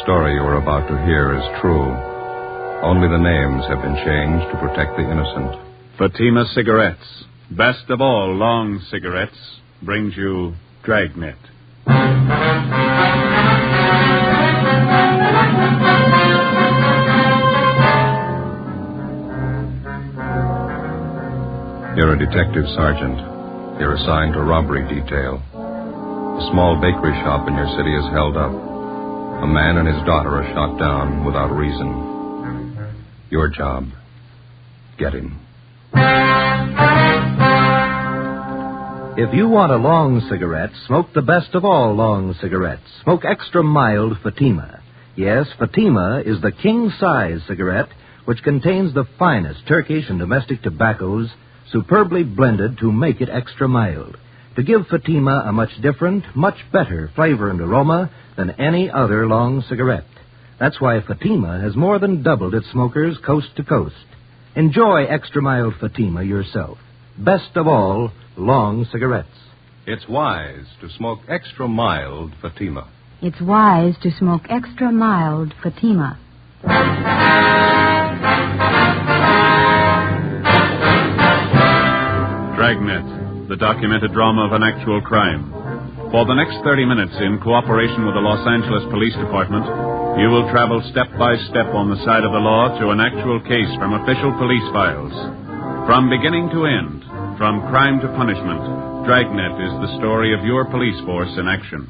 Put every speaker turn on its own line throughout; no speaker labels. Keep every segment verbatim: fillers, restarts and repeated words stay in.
story you are about to hear is true. Only the names have been changed to protect the innocent.
Fatima Cigarettes, best of all long cigarettes, brings you Dragnet.
You're a detective sergeant. You're assigned to robbery detail. A small bakery shop in your city is held up. A man and his daughter are shot down without reason. Your job, get him.
If you want a long cigarette, smoke the best of all long cigarettes. Smoke extra mild Fatima. Yes, Fatima is the king-size cigarette which contains the finest Turkish and domestic tobaccos superbly blended to make it extra mild, to give Fatima a much different, much better flavor and aroma than any other long cigarette. That's why Fatima has more than doubled its smokers coast to coast. Enjoy extra mild Fatima yourself. Best of all, long cigarettes.
It's wise to smoke extra mild Fatima.
It's wise to smoke extra mild Fatima.
Dragnet, the documented drama of an actual crime. For the next thirty minutes, in cooperation with the Los Angeles Police Department, you will travel step by step on the side of the law through an actual case from official police files. From beginning to end, from crime to punishment, Dragnet is the story of your police force in action.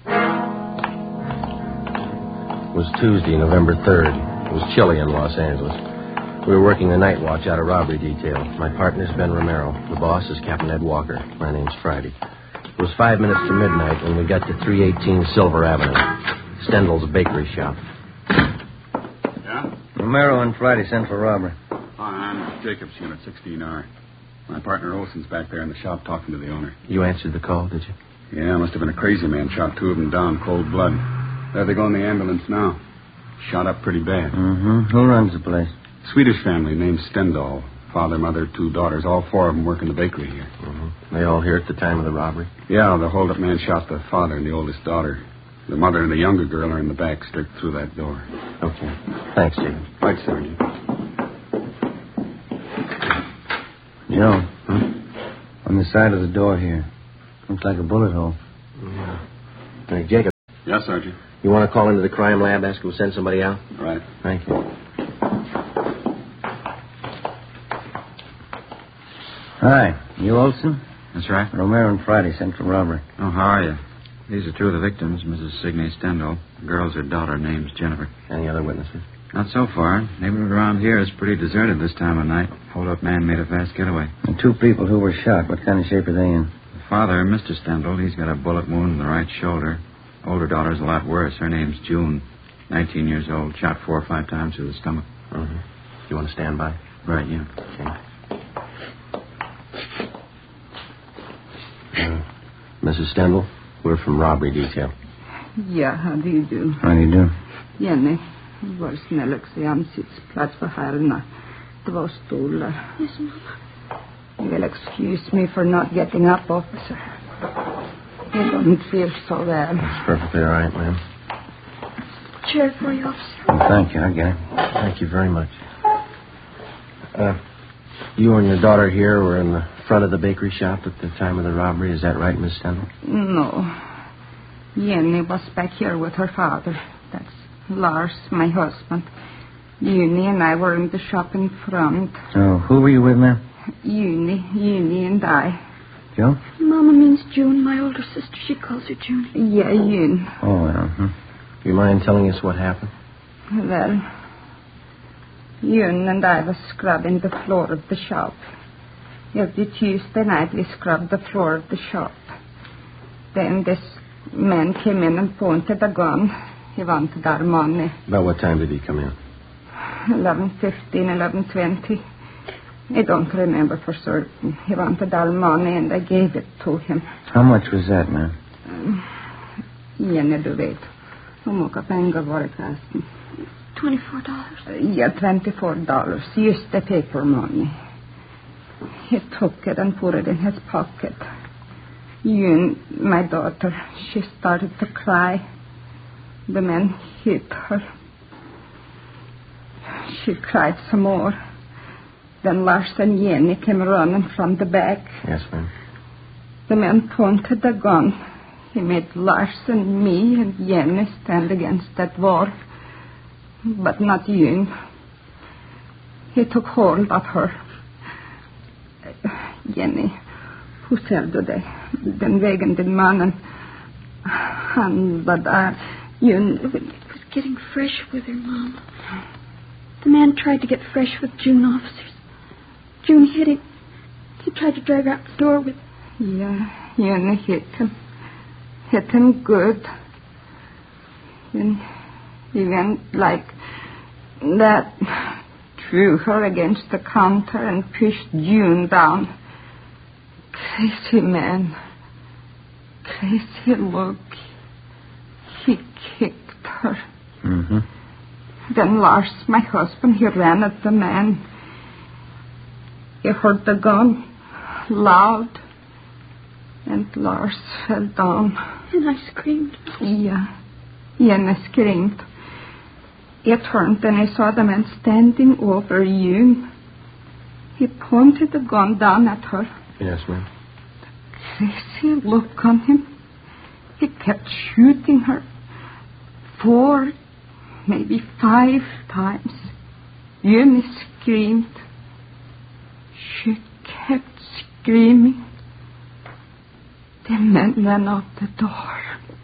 It was Tuesday, November third. It was chilly in Los Angeles. We were working the night watch out of robbery detail. My partner's Ben Romero. The boss is Captain Ed Walker. My name's Friday. It was five minutes to midnight when we got to three eighteen Silver Avenue, Stendel's bakery shop.
Yeah?
Romero and Friday sent for robbery.
Hi, I'm Jacobs, Unit sixteen R. My partner Olson's back there in the shop talking to the owner.
You answered the call, did you?
Yeah, must have been a crazy man shot two of them down, cold blood. There they go in the ambulance now. Shot up pretty bad.
Mm-hmm. Who runs the place?
Swedish family named Stendal. Father, mother, two daughters. All four of them work in the bakery here.
Mm-hmm. They all here at the time of the robbery?
Yeah, the hold-up man shot the father and the oldest daughter. The mother and the younger girl are in the back, straight through that door.
Okay. Thanks, Jacob.
Right, Sergeant.
Joe, huh? On the side of the door here. Looks like a bullet hole.
Yeah. Hey, Jacob.
Yes, Sergeant.
You want to call into the crime lab, ask them to send somebody out?
Right.
Thank you.
Hi. You Olson?
That's right.
Romero and Friday sent for robbery.
Oh, how are you? These are two of the victims, Missus Signe Stendal. The girl's her daughter, name's Jennifer.
Any other witnesses?
Not so far. Neighborhood around here is pretty deserted this time of night. Hold-up man made a fast getaway.
And two people who were shot. What kind of shape are they in?
The father, Mister Stendal, he's got a bullet wound in the right shoulder. Older daughter's a lot worse. Her name's June, nineteen years old. Shot four or five times through the stomach.
Mm-hmm. You want to stand by?
Right, yeah.
Okay. Uh, Missus Stendal, we're from robbery detail.
Ja, how do you do?
How do you do?
Jenny, var snäll och se ansiktsplats för herrarna. Det var stolar.
Yes, Mama.
You will excuse me for not getting up, officer. I don't feel so well.
That's perfectly all right, ma'am.
Chair for you, officer.
Well, thank you. I get it.
Thank you very much. Uh, you and your daughter here were in the front of the bakery shop at the time of the robbery. Is that right, Miss Stendal?
No. Jenny was back here with her father. That's Lars, my husband. Uni and I were in the shop in front.
So, who were you with, ma'am?
Uni, Uni and I.
Joe?
Mama means June, my older sister. She calls her June.
Yeah, June.
Oh, well. Hmm.
Do you mind telling us what happened?
Well, June and I was scrubbing the floor of the shop. Every Tuesday night we scrubbed the floor of the shop. Then this man came in and pointed a gun. He wanted our money.
About what time did he come in?
eleven fifteen, eleven twenty. I don't remember for certain. He wanted our money and I gave it to him.
How much was that, ma'am?
Um, Jenny, du vet. Hur många pengar var det förresten?
Twenty-four dollars.
Yeah, twenty-four dollars. Just the paper money. He took it and put it in his pocket. You, my daughter, she started to cry. The man hit her. She cried some more. Then Lars and Jenny came running from the back.
Yes, ma'am.
The man pointed the gun. He made Lars and me and Jenny stand against that wall, but not June. He took hold of her. Jenny, pusshade dig. Den vägen din mannen. Han var där. June...
It was getting fresh with her, Mom. The man tried to get fresh with June officers. June hit him. He tried to drive out the door with...
Yeah, Jenny hit him. Hit him good. And he went like that, threw her against the counter and pushed June down. Crazy man. Crazy look. He kicked her.
Mm-hmm.
Then Lars, my husband, he ran at the man. He heard the gun loud, and Lars fell down.
And I screamed.
Yeah. Jenny screamed. I turned and I saw the man standing over June. He pointed the gun down at her.
Yes, ma'am.
The crazy look on him. He kept shooting her. Four, maybe five times. June screamed. She kept screaming. The man ran out the door.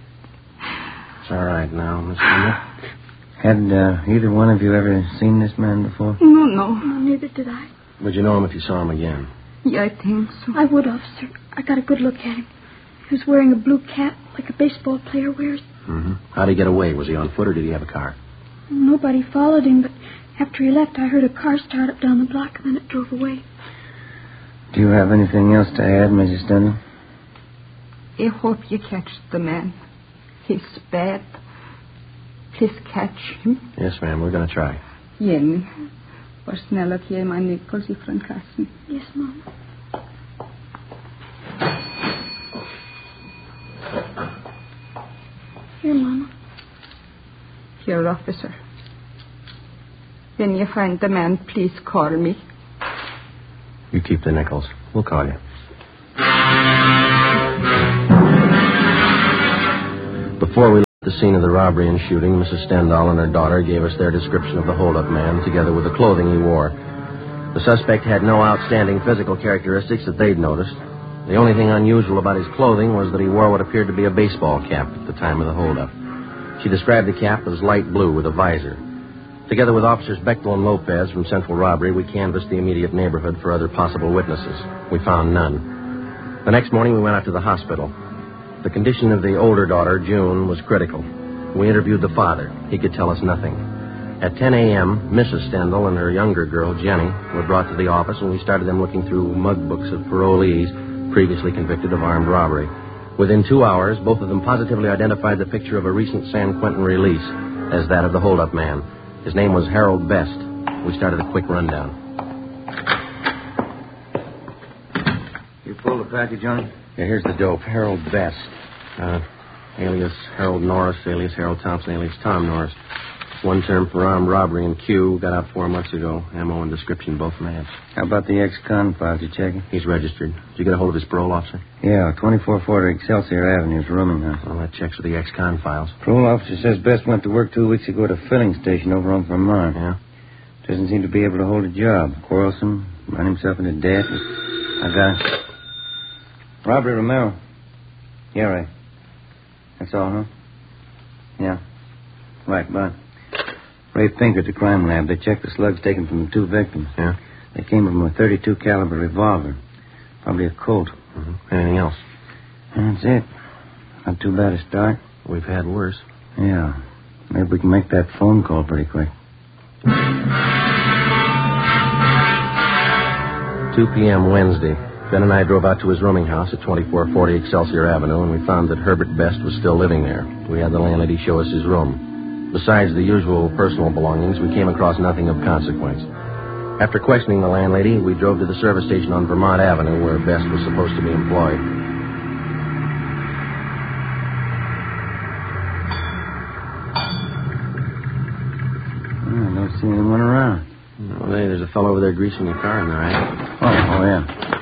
It's all right now, Miss Linda.
Had uh, either one of you ever seen this man before?
No, no.
No, neither did I.
Would you know him if you saw him again?
Yeah, I think so.
I would, officer. I got a good look at him. He was wearing a blue cap like a baseball player wears.
Mm-hmm. How'd he get away? Was he on foot or did he have a car?
Nobody followed him, but after he left, I heard a car start up down the block, and then it drove away.
Do you have anything else to add, Missus Stendhal?
I hope you catch the man. He's bad. Please catch him.
Yes, ma'am. We're going to try.
Jenny, var snäll att ge mig Nichols ifrån kassen.
Yes, Mom. Here, Mama.
Here, officer. When you find the man, please call me.
You keep the nickels. We'll call you. Before we left the scene of the robbery and shooting, Missus Stendhal and her daughter gave us their description of the hold-up man, together with the clothing he wore. The suspect had no outstanding physical characteristics that they'd noticed. The only thing unusual about his clothing was that he wore what appeared to be a baseball cap at the time of the hold-up. She described the cap as light blue with a visor. Together with Officers Bechtel and Lopez from Central Robbery, we canvassed the immediate neighborhood for other possible witnesses. We found none. The next morning, we went out to the hospital. The condition of the older daughter, June, was critical. We interviewed the father. He could tell us nothing. At ten a.m., Missus Stendhal and her younger girl, Jenny, were brought to the office, and we started them looking through mug books of parolees previously convicted of armed robbery. Within two hours, both of them positively identified the picture of a recent San Quentin release as that of the hold-up man. His name was Harold Best. We started a quick rundown.
You pulled the package on him?
Yeah, here's the dope. Harold Best. Uh, alias Harold Norris, alias Harold Thompson, alias Tom Norris. One term for armed robbery in Q. Got out four months ago. Ammo and description both matched.
How about the ex-con files? You checking?
He's registered. Did you get a hold of his parole officer?
Yeah, twenty-four forty Excelsior Avenue, his rooming house.
Well, that checks with the ex-con files.
Parole officer says Best went to work two weeks ago at a filling station over on Vermont.
Yeah?
Doesn't seem to be able to hold a job. Quarrelsome, run himself into debt. I got him. Robbery, Romero. Yeah, right. That's all, huh? Yeah. Right, bye. Ray Pinker at the crime lab. They checked the slugs taken from the two victims.
Yeah?
They came from a thirty-two caliber revolver. Probably a Colt.
Mm-hmm. Anything else?
That's it. Not too bad a start.
We've had worse.
Yeah. Maybe we can make that phone call pretty quick.
two p.m. Wednesday. Ben and I drove out to his rooming house at twenty-four forty Excelsior Avenue, and we found that Herbert Best was still living there. We had the landlady show us his room. Besides the usual personal belongings, we came across nothing of consequence. After questioning the landlady, we drove to the service station on Vermont Avenue, where Best was supposed to be employed.
See anyone around?
Well, hey, there's a fellow over there greasing your car in the right.
Oh, oh, yeah.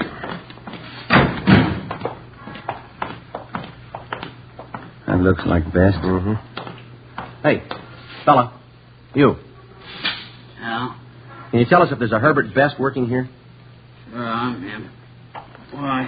That looks like Best.
Mm-hmm. Hey, fella. You.
Yeah?
Can you tell us if there's a Herbert Best working here?
Sure, I'm him. Why?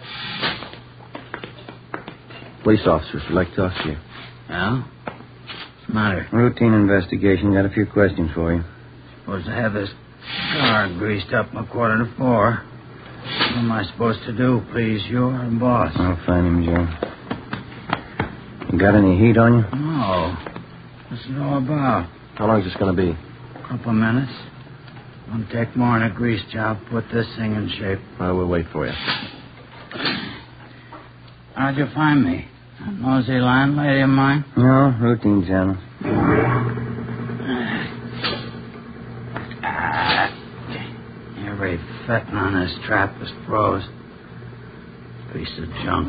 Police officers would like to talk to you.
Yeah? What's the matter?
Routine investigation. Got a few questions for you.
Supposed to have this car greased up a quarter to four. What am I supposed to do, please? You're the boss.
I'll find him, Joe. You got any heat on you?
No. What's it all about?
How long is this going to be?
A couple of minutes. Won't take more than a grease job. Put this thing in shape.
I will wait for you.
How'd you find me? A nosy landlady of mine?
No, routine channel.
Every fettin' on this trap is froze. Piece of junk.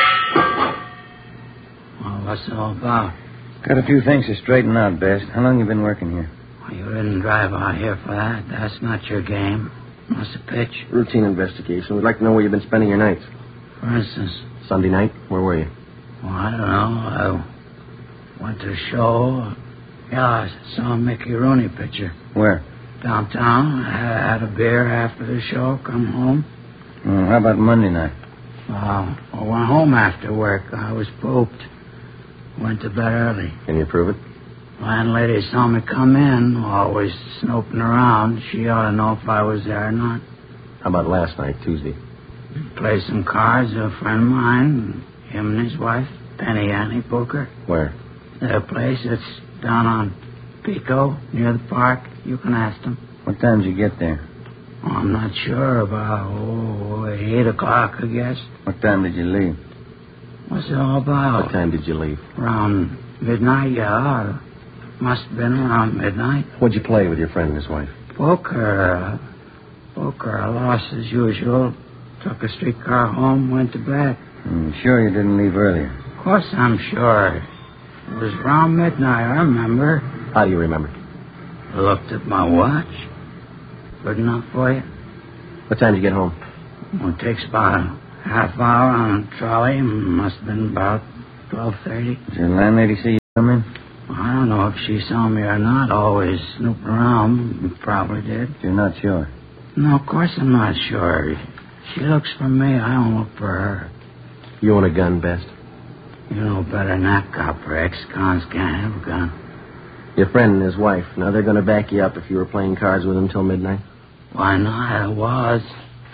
Well, what's it all about?
Got a few things to straighten out, Best. How long you been working here?
Well, you didn't drive out here for that. That's not your game. What's the pitch?
Routine investigation. We'd like to know where you've been spending your nights.
For instance?
Sunday night? Where were you?
Well, I don't know. I went to a show. Yeah, I saw a Mickey Rooney picture.
Where?
Downtown. I had a beer after the show. Come home.
Well, how about Monday night?
Well, I went home after work. I was pooped. Went to bed early.
Can you prove it?
Landlady saw me come in, always snooping around. She ought to know if I was there or not.
How about last night, Tuesday?
Played some cards with a friend of mine, him and his wife, Penny Annie Booker.
Where?
Their place. It's down on Pico, near the park. You can ask them.
What time did you get there?
Oh, I'm not sure. About, oh, eight o'clock, I guess.
What time did you leave?
What's it all about?
What time did you leave?
Around midnight, yeah. Must have been around midnight.
What'd you play with your friend and his wife?
Poker. Uh, poker. I lost as usual. Took a streetcar home, went to bed.
I'm sure you didn't leave earlier.
Of course I'm sure. It was around midnight, I remember.
How do you remember?
I looked at my watch. Good enough for you?
What time did you get home?
Well, it takes about a half hour on a trolley. Must have been about twelve thirty.
Did your landlady see you come in?
Well, I don't know if she saw me or not. Always snooping around. Probably did.
You're not sure?
No, of course I'm not sure. She looks for me. I don't look for her.
You own a gun, Best?
You know better than that, copper. Ex-cons can't have a gun.
Your friend and his wife. Now, they're going to back you up if you were playing cards with them till midnight?
Why not? I was.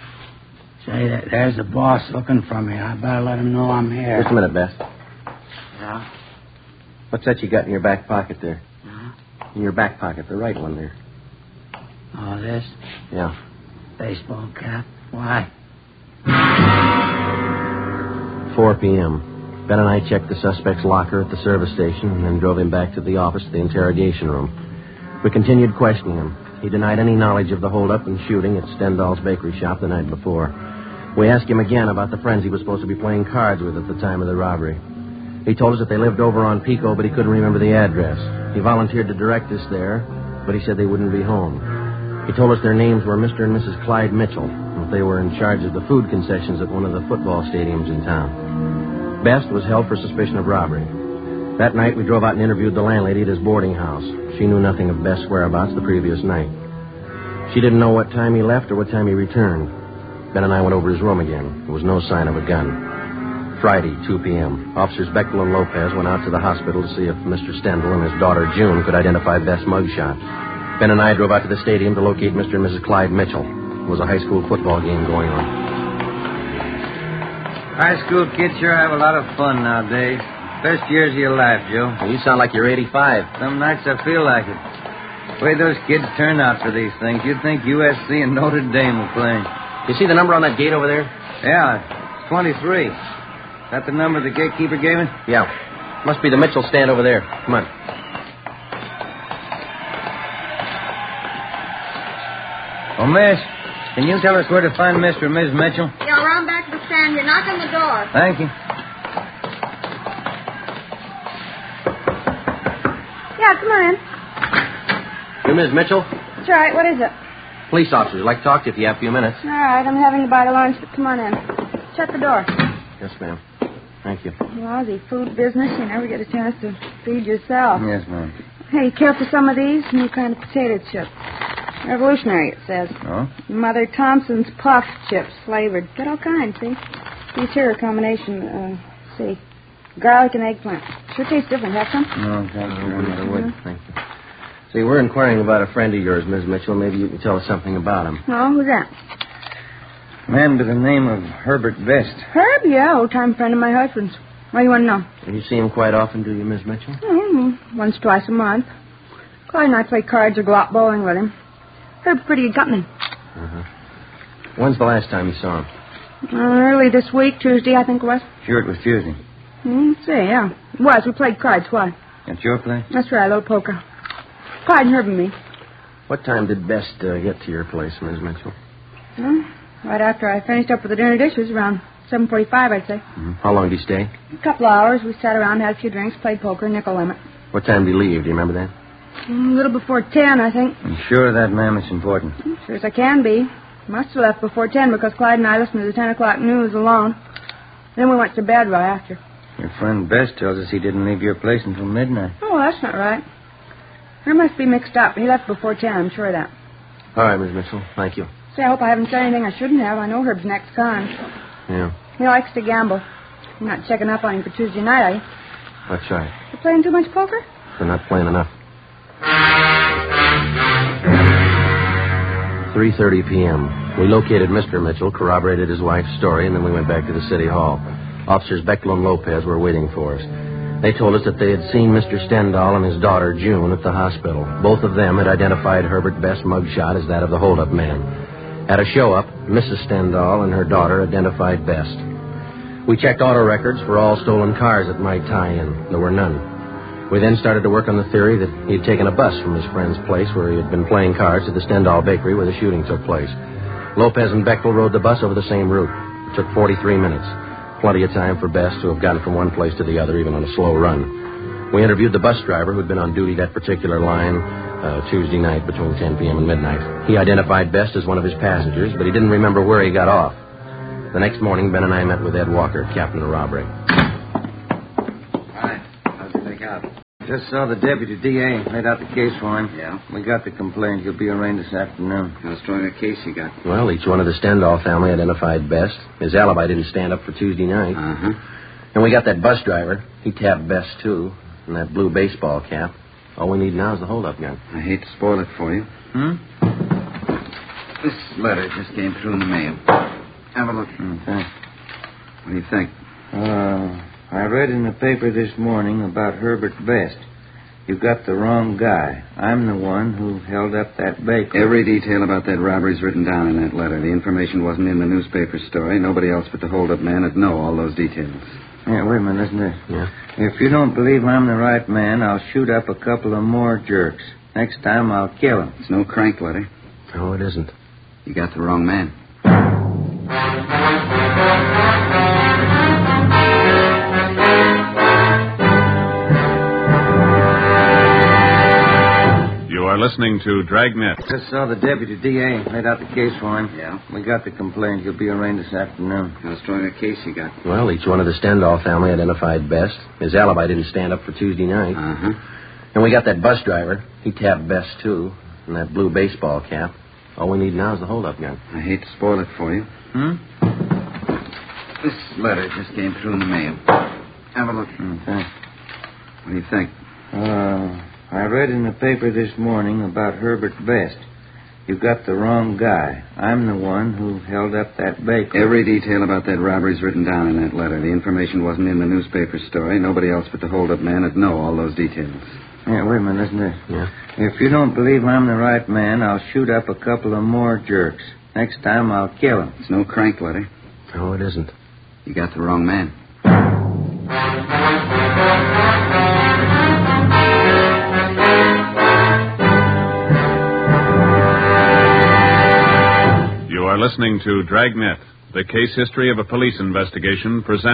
Say, there's the boss looking for me. I better let him know I'm here.
Just a minute, Best.
Yeah?
What's that you got in your back pocket there?
Huh?
In your back pocket, the right one there.
Oh, this?
Yeah.
Baseball cap? Why?
four p.m. Ben and I checked the suspect's locker at the service station and then drove him back to the office, the interrogation room. We continued questioning him. He denied any knowledge of the holdup and shooting at Stendhal's bakery shop the night before. We asked him again about the friends he was supposed to be playing cards with at the time of the robbery. He told us that they lived over on Pico, but he couldn't remember the address. He volunteered to direct us there, but he said they wouldn't be home. He told us their names were Mister and Missus Clyde Mitchell, and that they were in charge of the food concessions at one of the football stadiums in town. Best was held for suspicion of robbery. That night, we drove out and interviewed the landlady at his boarding house. She knew nothing of Best's whereabouts the previous night. She didn't know what time he left or what time he returned. Ben and I went over his room again. There was no sign of a gun. Friday, two p.m. Officers Bechtel and Lopez went out to the hospital to see if Mister Stendhal and his daughter June could identify Best's mugshot. Ben and I drove out to the stadium to locate Mister and Missus Clyde Mitchell. There was a high school football game going on.
High school kids sure have a lot of fun nowadays. Best years of your life, Joe.
Well, you sound like you're eighty-five.
Some nights I feel like it. The way those kids turn out for these things, you'd think U S C and Notre Dame were playing.
You see the number on that gate over there?
Yeah, it's twenty-three. Is that the number the gatekeeper gave me?
Yeah. Must be the Mitchell stand over there. Come on.
Oh, miss, can you tell us where to find Mister and Missus Mitchell?
Yeah, around back of the stand. You knock on the door.
Thank you.
Yeah, come on in.
You Miss Mitchell?
That's right. What is it?
Police officers. I'd like to talk to you if you have a few minutes.
All right. I'm having to buy the lunch, but come on in. Shut the door.
Yes, ma'am. Thank you.
Lousy food business. You never get a chance to feed yourself.
Yes, ma'am.
Hey, care for some of these? New kind of potato chip. Revolutionary, it says.
Oh?
Mother Thompson's puff chips, flavored. Got all kinds, see? These here are a combination, uh, see, garlic and eggplant. Sure tastes different. Have some?
No, thank you.
I would. Thank you. See, we're inquiring about a friend of yours, Miss Mitchell. Maybe you can tell us something about him.
Oh, who's that?
Man by the name of Herbert Best.
Herb, yeah, old-time friend of my husband's. What do you want to know?
You see him quite often, do you, Miss Mitchell?
Mm-hmm. Once, twice a month. Clyde and I play cards or go out bowling with him. Herb's pretty good company.
Uh-huh. When's the last time you saw him?
Uh, early this week, Tuesday, I think it was.
Sure, it was Tuesday.
Mm, see, yeah. It was. We played cards. Why?
At your place?
That's right, a little poker. Clyde and Herb and me.
What time did Best uh, get to your place, Miss Mitchell?
Well, right after I finished up with the dinner dishes, around seven forty-five, I'd say.
Mm-hmm. How long did he stay?
A couple of hours. We sat around, had a few drinks, played poker, nickel limit.
What time did he leave? Do you remember that?
Mm, a little before ten, I think.
I'm sure of that, ma'am. It's important.
Sure as I can be. Must have left before ten because Clyde and I listened to the ten o'clock news alone. Then we went to bed right after.
Your friend Best tells us he didn't leave your place until midnight.
Oh, that's not right. There must be mixed up. He left before ten, I'm sure of that.
All right, Miss Mitchell. Thank you.
Say, I hope I haven't said anything I shouldn't have. I know Herb's an ex-con.
Yeah.
He likes to gamble. You're not checking up on him for Tuesday night, are you?
That's right.
You playing too much poker?
We're not playing enough. three thirty p.m. We located Mister Mitchell, corroborated his wife's story, and then we went back to the city hall. Officers Bechtel and Lopez were waiting for us. They told us that they had seen Mister Stendhal and his daughter, June, at the hospital. Both of them had identified Herbert Best's mugshot as that of the holdup man. At a show-up, Missus Stendhal and her daughter identified Best. We checked auto records for all stolen cars that might tie in. There were none. We then started to work on the theory that he had taken a bus from his friend's place where he had been playing cards to the Stendhal Bakery where the shooting took place. Lopez and Bechtel rode the bus over the same route. It took forty-three minutes. Plenty of time for Best to have gotten from one place to the other, even on a slow run. We interviewed the bus driver who'd been on duty that particular line uh, Tuesday night between ten p.m. and midnight. He identified Best as one of his passengers, but he didn't remember where he got off. The next morning, Ben and I met with Ed Walker, captain of robbery.
Hi. How'd you make out?
Just saw the deputy D A. Laid out the case for him.
Yeah?
We got the complaint. He'll be arraigned this afternoon.
How strong a case you got?
Well, each one of the Stendhal family identified Best. His alibi didn't stand up for Tuesday night.
Uh-huh.
And we got that bus driver. He tapped Best, too. And that blue baseball cap. All we need now is the hold-up gun.
I hate to spoil it for you.
Hmm?
This letter just came through in the mail. Have a look.
Okay.
What do you think?
Uh, I read in the paper this morning about Herbert Best. You got the wrong guy. I'm the one who held up that bakery.
Every detail about that robbery's written down in that letter. The information wasn't in the newspaper story. Nobody else but the hold-up man would know all those details.
Yeah, wait a minute, listen to this.
Yeah?
If you don't believe I'm the right man, I'll shoot up a couple of more jerks. Next time, I'll kill them.
It's no crank letter.
No, it isn't.
You got the wrong man.
You are listening to Dragnet.
Just saw the deputy D A. Laid out the case for him.
Yeah?
We got the complaint. He'll be arraigned this afternoon.
How strong a case you got?
Well, each one of the Stendhal family identified Best. His alibi didn't stand up for Tuesday night.
Uh-huh.
And we got that bus driver. He tapped Best, too. And that blue baseball cap. All we need now is the hold-up gun.
I hate to spoil it for you.
Hmm?
This letter just came through in the mail. Have a look.
Okay.
What do you think?
Uh, I read in the paper this morning about Herbert Best. You got the wrong guy. I'm the one who held up that bakery.
Every detail about that robbery's written down in that letter. The information wasn't in the newspaper story. Nobody else but the hold-up man would know all those details.
Yeah, wait a minute, listen to this.
Yeah?
If you don't believe I'm the right man, I'll shoot up a couple of more jerks. Next time, I'll kill them.
It's no crank letter.
No, it isn't.
You got the wrong man.
You are listening to Dragnet, the case history of a police investigation presented